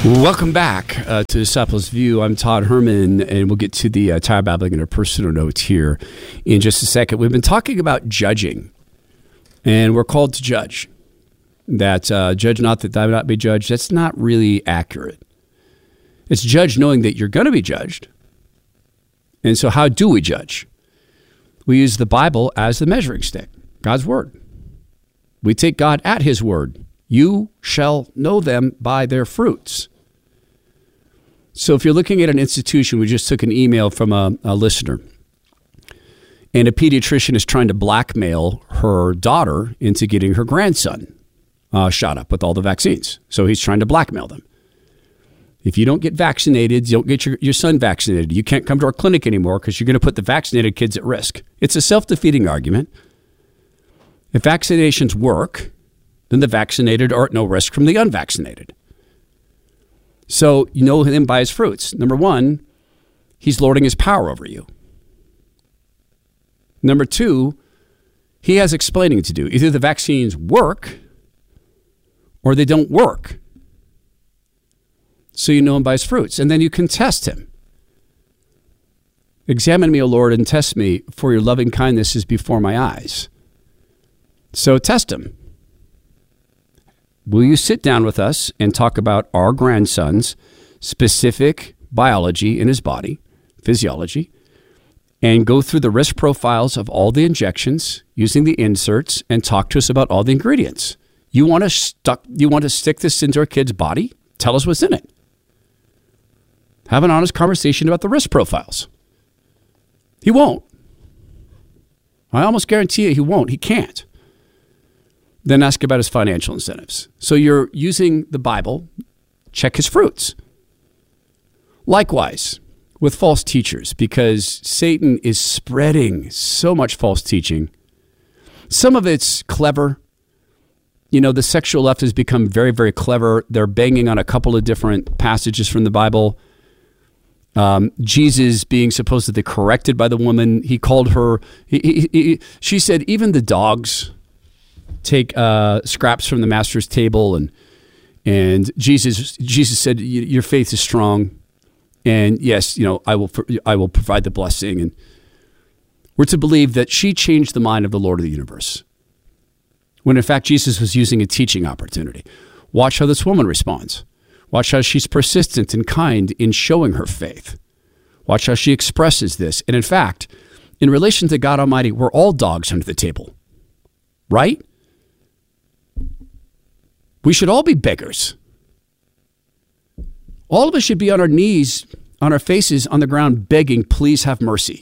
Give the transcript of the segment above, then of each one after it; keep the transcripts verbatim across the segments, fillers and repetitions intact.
Welcome back uh, to Disciples View. I'm Todd Herman, and we'll get to the uh, Tower Babbling and our personal notes here in just a second. We've been talking about judging, and we're called to judge. That uh, judge not that thou not be judged, that's not really accurate. It's judge knowing that you're going to be judged. And so how do we judge? We use the Bible as the measuring stick, God's word. We take God at his word. You shall know them by their fruits. So if you're looking at an institution, we just took an email from a, a listener, and a pediatrician is trying to blackmail her daughter into getting her grandson uh, shot up with all the vaccines. So he's trying to blackmail them. If you don't get vaccinated, you don't get your, your son vaccinated, you can't come to our clinic anymore because you're going to put the vaccinated kids at risk. It's a self-defeating argument. If vaccinations work, then the vaccinated are at no risk from the unvaccinated. So you know him by his fruits. Number one, he's lording his power over you. Number two, he has explaining to do. Either the vaccines work or they don't work. So you know him by his fruits. And then you can test him. Examine me, O Lord, and test me, for your loving kindness is before my eyes. So test him. Will you sit down with us and talk about our grandson's specific biology in his body, physiology, and go through the risk profiles of all the injections using the inserts and talk to us about all the ingredients? You want to stuck, you want to stick this into our kid's body? Tell us what's in it. Have an honest conversation about the risk profiles. He won't. I almost guarantee you he won't. He can't. Then ask about his financial incentives. So you're using the Bible, check his fruits. Likewise, with false teachers, because Satan is spreading so much false teaching. Some of it's clever. You know, the sexual left has become very, very clever. They're banging on a couple of different passages from the Bible. Um, Jesus being supposedly corrected by the woman, he called her, he, he, he, she said, even the dogs take uh, scraps from the master's table, and and Jesus Jesus said, your faith is strong, and yes, you know, I will I will provide the blessing. And we're to believe that she changed the mind of the Lord of the universe, when in fact Jesus was using a teaching opportunity. Watch how this woman responds. Watch how she's persistent and kind in showing her faith. Watch how she expresses this. And in fact, in relation to God Almighty, we're all dogs under the table, right? We should all be beggars. All of us should be on our knees, on our faces, on the ground, begging, please have mercy.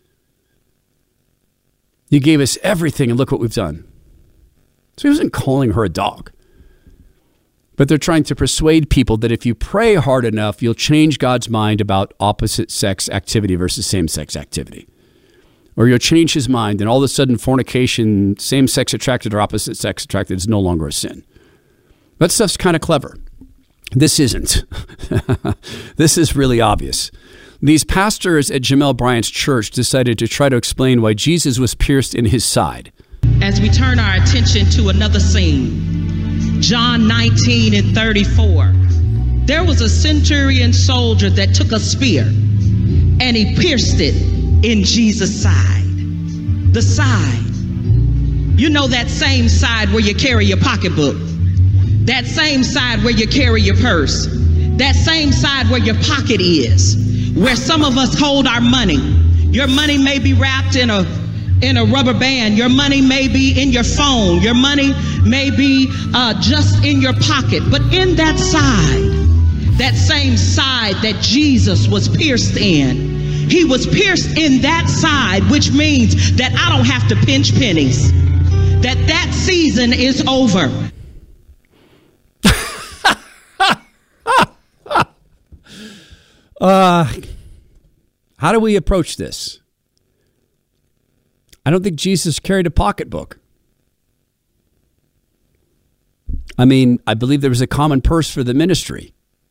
You gave us everything, and look what we've done. So he wasn't calling her a dog. But they're trying to persuade people that if you pray hard enough, you'll change God's mind about opposite sex activity versus same-sex activity. Or you'll change his mind, and all of a sudden fornication, same-sex attracted or opposite sex attracted, is no longer a sin. That stuff's kind of clever. This isn't. This is really obvious. These pastors at Jamel Bryant's church decided to try to explain why Jesus was pierced in his side. As we turn our attention to another scene, John nineteen and thirty-four, there was a centurion soldier that took a spear and he pierced it in Jesus' side. The side. You know, that same side where you carry your pocketbook. That same side where you carry your purse. That same side where your pocket is. Where some of us hold our money. Your money may be wrapped in a in a rubber band. Your money may be in your phone. Your money may be uh, just in your pocket. But in that side, that same side that Jesus was pierced in, he was pierced in that side, which means that I don't have to pinch pennies. That that season is over. Uh, how do we approach this? I don't think Jesus carried a pocketbook. I mean, I believe there was a common purse for the ministry.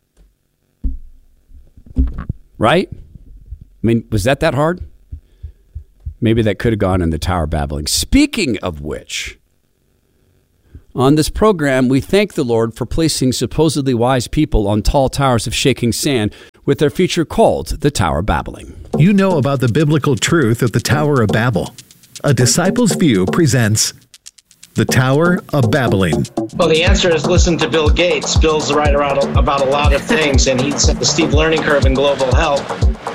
Right? I mean, was that that hard? Maybe that could have gone in the Tower Babbling. Speaking of which, On this program, we thank the Lord for placing supposedly wise people on tall towers of shaking sand with their feature called The Tower of Babbling. You know about the biblical truth of the Tower of Babel. A Disciples View presents The Tower of Babbling. Well, the answer is listen to Bill Gates. Bill's right around about a lot of things, and he's at the steep learning curve in global health.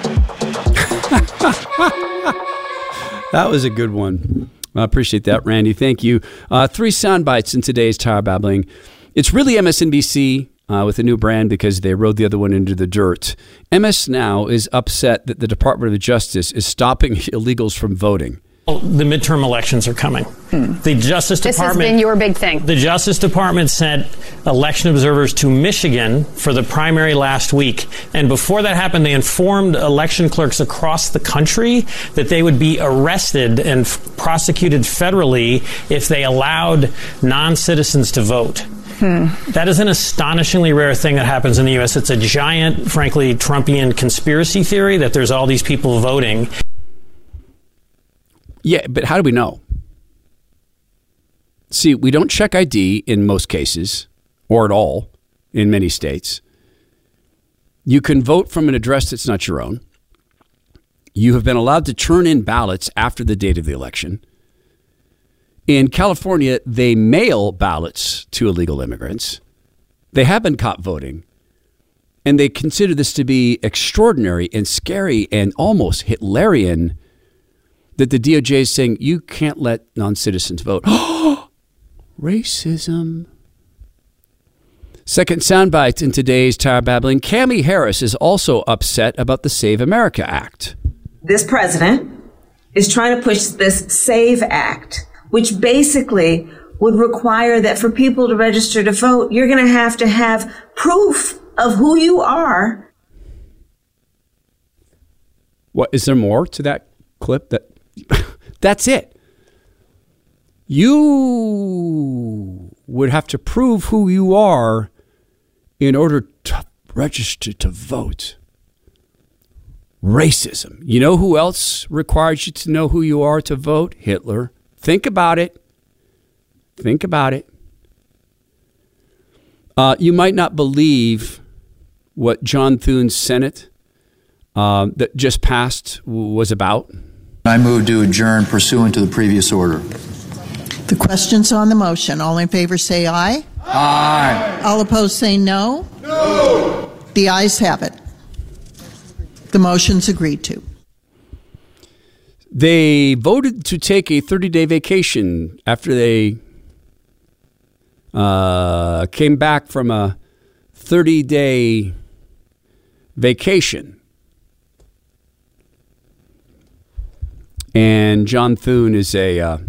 That was a good one. I appreciate that, Randy. Thank you. Uh, three sound bites in today's Tower Babbling. It's really M S N B C uh, with a new brand because they rode the other one into the dirt. M S Now is upset that the Department of Justice is stopping illegals from voting. The midterm elections are coming. Hmm. The Justice Department... This has been your big thing. The Justice Department sent election observers to Michigan for the primary last week. And before that happened, they informed election clerks across the country that they would be arrested and f- prosecuted federally if they allowed non-citizens to vote. Hmm. That is an astonishingly rare thing that happens in the U S. It's a giant, frankly, Trumpian conspiracy theory that there's all these people voting. Yeah, but how do we know? See, we don't check I D in most cases, or at all, in many states. You can vote from an address that's not your own. You have been allowed to turn in ballots after the date of the election. In California, they mail ballots to illegal immigrants. They have been caught voting. And they consider this to be extraordinary and scary and almost Hitlerian that the D O J is saying you can't let non-citizens vote. Racism. Second soundbite in today's Tower Babbling. Kamala Harris is also upset about the Save America Act. This president is trying to push this SAVE Act, which basically would require that for people to register to vote, you're going to have to have proof of who you are. What, is there more to that clip? That That's it. You would have to prove who you are in order to register to vote. Racism. You know who else requires you to know who you are to vote? Hitler. Think about it. Think about it. Uh, you might not believe what John Thune's Senate uh, that just passed was about. I move to adjourn pursuant to the previous order. The question's on the motion. All in favor say aye. Aye. All opposed say no. No. The ayes have it. The motion's agreed to. They voted to take a thirty-day vacation after they uh, came back from a thirty-day vacation. And John Thune is a, uh,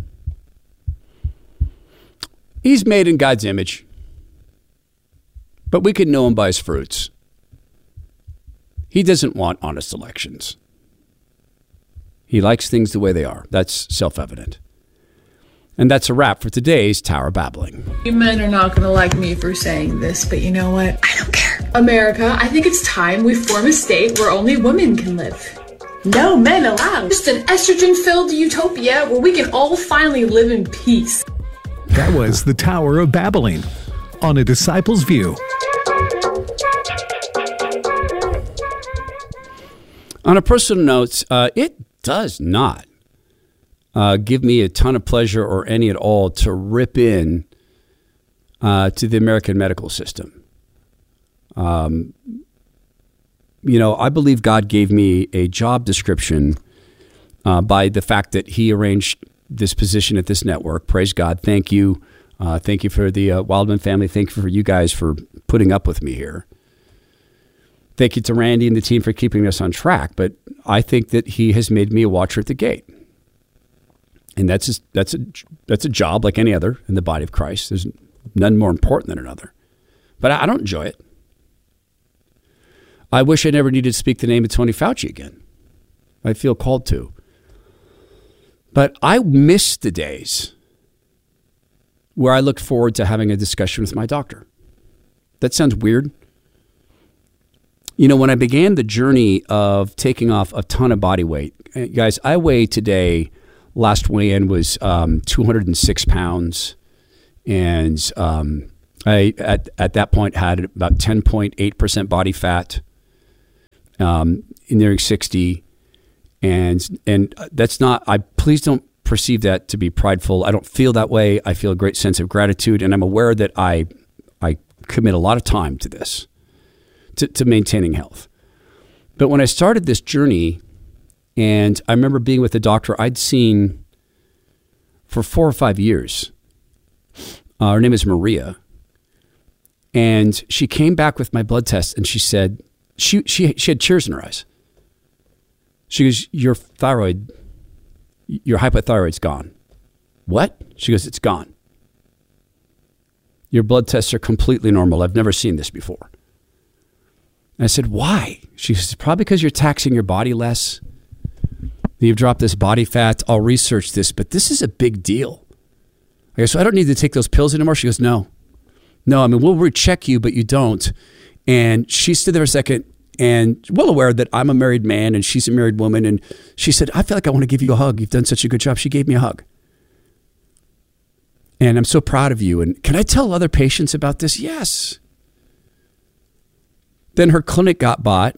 he's made in God's image. But we can know him by his fruits. He doesn't want honest elections. He likes things the way they are. That's self-evident. And that's a wrap for today's Tower Babbling. You men are not going to like me for saying this, but you know what? I don't care. America, I think it's time we form a state where only women can live. No men allowed. Just an estrogen-filled utopia where we can all finally live in peace. That was The Tower of Babbling on A Disciples View. On a personal note, uh, it does not uh, give me a ton of pleasure or any at all to rip in uh, to the American medical system. Um You know, I believe God gave me a job description uh, by the fact that he arranged this position at this network. Praise God. Thank you. Uh, thank you for the uh, Wildman family. Thank you for you guys for putting up with me here. Thank you to Randy and the team for keeping us on track. But I think that he has made me a watcher at the gate. And that's a, that's a, that's a job like any other in the body of Christ. There's none more important than another. But I, I don't enjoy it. I wish I never needed to speak the name of Tony Fauci again. I feel called to. But I miss the days where I looked forward to having a discussion with my doctor. That sounds weird. You know, when I began the journey of taking off a ton of body weight, guys, I weigh today, last weigh-in was um, two hundred six pounds. And um, I, at, at that point, had about ten point eight percent body fat, um, nearing sixty. And and that's not, I please don't perceive that to be prideful. I don't feel that way. I feel a great sense of gratitude, and I'm aware that I I commit a lot of time to this, to, to maintaining health. But when I started this journey, and I remember being with a doctor I'd seen for four or five years. Uh, her name is Maria. And she came back with my blood test, and she said, she she she had tears in her eyes. She goes, your thyroid, your hypothyroid's gone. What? She goes, it's gone. Your blood tests are completely normal. I've never seen this before. And I said, why? She says, probably because you're taxing your body less. You've dropped this body fat. I'll research this, but this is a big deal. I go, so I don't need to take those pills anymore? She goes, no. No, I mean, we'll recheck you, but you don't. And she stood there a second, and well aware that I'm a married man and she's a married woman. And she said, I feel like I want to give you a hug. You've done such a good job. She gave me a hug. And I'm so proud of you. And can I tell other patients about this? Yes. Then her clinic got bought.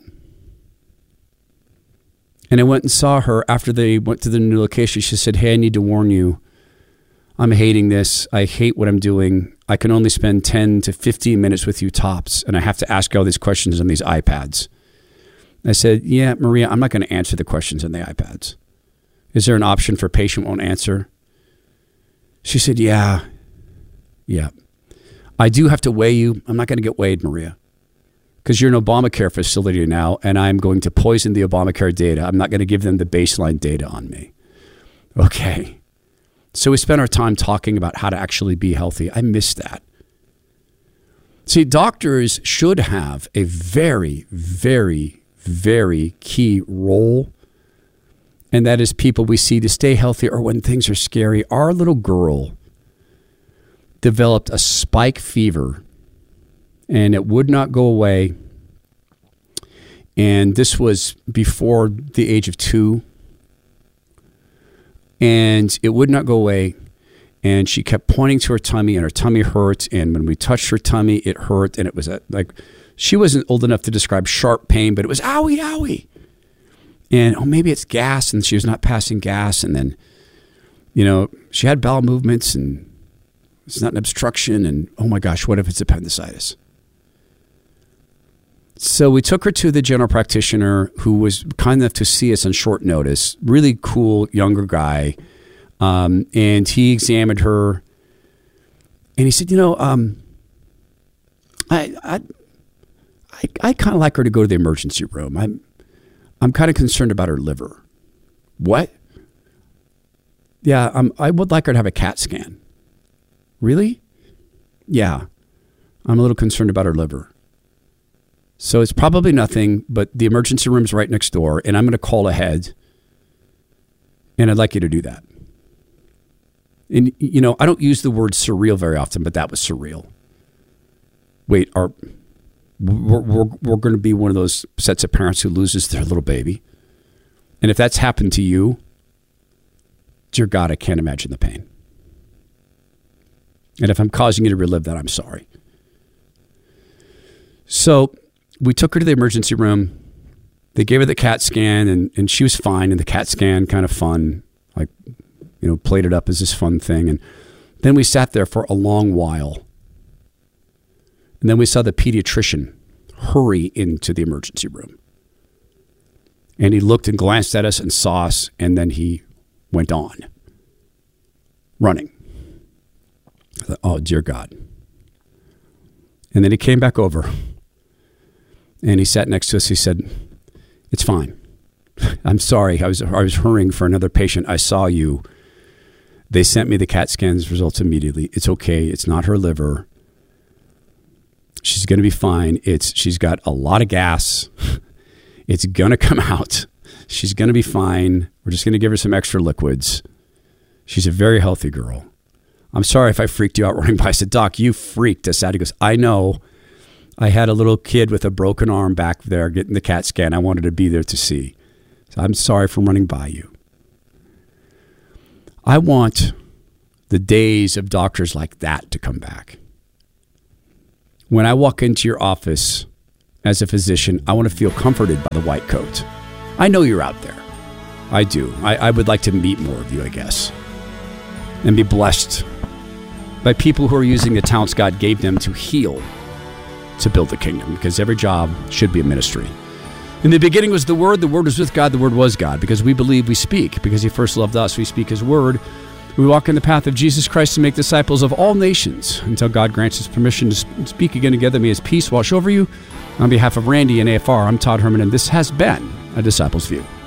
And I went and saw her after they went to the new location. She said, hey, I need to warn you. I'm hating this. I hate what I'm doing. I can only spend ten to fifteen minutes with you tops, and I have to ask you all these questions on these iPads. I said, yeah, Maria, I'm not going to answer the questions on the iPads. Is there an option for patient won't answer? She said, yeah, yeah. I do have to weigh you. I'm not going to get weighed, Maria, because you're an Obamacare facility now, and I'm going to poison the Obamacare data. I'm not going to give them the baseline data on me. Okay. So we spent our time talking about how to actually be healthy. I missed that. See, doctors should have a very, very, very key role. And that is people we see to stay healthy or when things are scary. Our little girl developed a spike fever and it would not go away. And this was before the age of two. And it would not go away. And she kept pointing to her tummy, and her tummy hurt. And when we touched her tummy, it hurt. And it was a, like, she wasn't old enough to describe sharp pain, but it was owie, owie. And, oh, maybe it's gas. And she was not passing gas. And then, you know, she had bowel movements, and it's not an obstruction. And, oh, my gosh, what if it's appendicitis? So we took her to the general practitioner who was kind enough to see us on short notice. Really cool, younger guy. Um, and he examined her. And he said, you know, um, I I I, I kind of like her to go to the emergency room. I'm, I'm kind of concerned about her liver. What? Yeah, um, I would like her to have a CAT scan. Really? Yeah. I'm a little concerned about her liver. So it's probably nothing, but the emergency room's right next door, and I'm going to call ahead, and I'd like you to do that. And, you know, I don't use the word surreal very often, but that was surreal. Wait, are we're, we're, we're going to be one of those sets of parents who loses their little baby? And if that's happened to you, dear God, I can't imagine the pain. And if I'm causing you to relive that, I'm sorry. So we took her to the emergency room. They gave her the CAT scan, and, and she was fine. And the CAT scan, kind of fun, like, you know, played it up as this fun thing. And then we sat there for a long while. And then we saw the pediatrician hurry into the emergency room. And he looked and glanced at us and saw us, and then he went on, running. I thought, oh, dear God. And then he came back over. And he sat next to us. He said, it's fine. I'm sorry. I was I was hurrying for another patient. I saw you. They sent me the CAT scans results immediately. It's okay. It's not her liver. She's going to be fine. It's she's got a lot of gas. It's going to come out. She's going to be fine. We're just going to give her some extra liquids. She's a very healthy girl. I'm sorry if I freaked you out running by. I said, Doc, you freaked us out. He goes, I know. I had a little kid with a broken arm back there getting the CAT scan. I wanted to be there to see. So I'm sorry for running by you. I want the days of doctors like that to come back. When I walk into your office as a physician, I want to feel comforted by the white coat. I know you're out there. I do. I, I would like to meet more of you, I guess, and be blessed by people who are using the talents God gave them to heal, to build the kingdom, because every job should be a ministry. In the beginning was the Word, the Word was with God, the Word was God. Because we believe, we speak. Because He first loved us, we speak His Word. We walk in the path of Jesus Christ to make disciples of all nations until God grants us permission to speak again together. May His peace wash over you. On behalf of Randy and A F R, I'm Todd Herman, and this has been A Disciples View.